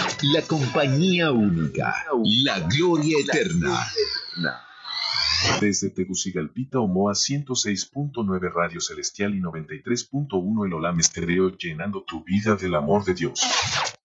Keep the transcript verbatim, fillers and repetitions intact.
La compañía única, la gloria eterna. Desde Tegucigalpita, Omoa ciento seis punto nueve Radio Celestial y noventa y tres punto uno El Olam Estéreo, llenando tu vida del amor de Dios.